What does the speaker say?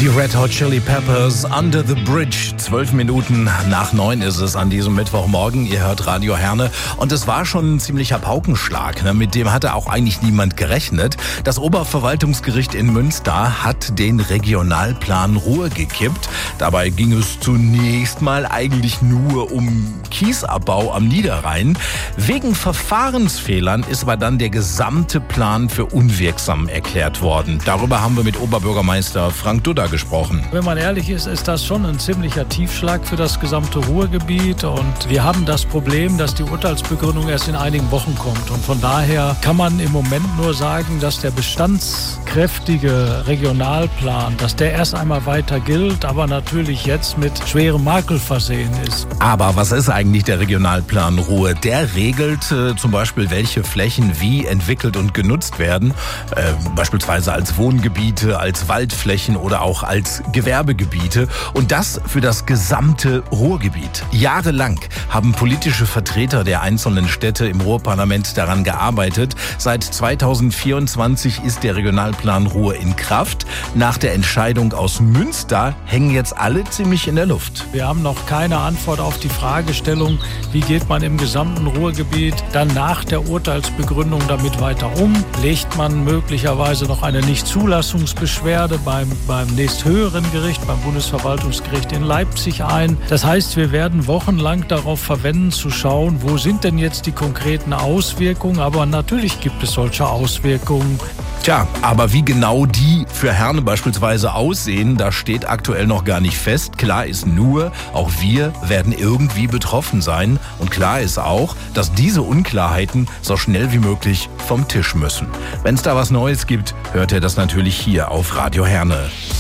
Die Red Hot Chili Peppers, Under the Bridge. 12 Minuten nach 9 ist es an diesem Mittwochmorgen. Ihr hört Radio Herne. Und es war schon ein ziemlicher Paukenschlag. Mit dem hatte auch eigentlich niemand gerechnet. Das Oberverwaltungsgericht in Münster hat den Regionalplan Ruhr gekippt. Dabei ging es zunächst mal eigentlich nur um Kiesabbau am Niederrhein. Wegen Verfahrensfehlern ist aber dann der gesamte Plan für unwirksam erklärt worden. Darüber haben wir mit Oberbürgermeister Frank Dudda gesprochen. Wenn man ehrlich ist, ist das schon ein ziemlicher Tiefschlag für das gesamte Ruhrgebiet. Und wir haben das Problem, dass die Urteilsbegründung erst in einigen Wochen kommt. Und von daher kann man im Moment nur sagen, dass der bestandskräftige Regionalplan, dass der erst einmal weiter gilt, aber natürlich jetzt mit schwerem Makel versehen ist. Aber was ist eigentlich der Regionalplan Ruhr? Der regelt zum Beispiel, welche Flächen wie entwickelt und genutzt werden. Beispielsweise als Wohngebiete, als Waldflächen oder auch als Gewerbegebiete. Und das für das gesamte Ruhrgebiet. Jahrelang haben politische Vertreter der einzelnen Städte im Ruhrparlament daran gearbeitet. Seit 2024 ist der Regionalplan Ruhr in Kraft. Nach der Entscheidung aus Münster hängen jetzt alle ziemlich in der Luft. Wir haben noch keine Antwort auf die Fragestellung, wie geht man im gesamten Ruhrgebiet dann nach der Urteilsbegründung damit weiter um? Legt man möglicherweise noch eine Nichtzulassungsbeschwerde beim nächsthöheren Gericht, beim Bundesverwaltungsgericht in Leipzig ein? Das heißt, wir werden wochenlang darauf verwenden, zu schauen, wo sind denn jetzt die konkreten Auswirkungen? Aber natürlich gibt es solche Auswirkungen. Tja, aber wie genau die für Herne beispielsweise aussehen, das steht aktuell noch gar nicht fest. Klar ist nur, auch wir werden irgendwie betroffen sein. Und klar ist auch, dass diese Unklarheiten so schnell wie möglich vom Tisch müssen. Wenn es da was Neues gibt, hört ihr das natürlich hier auf Radio Herne.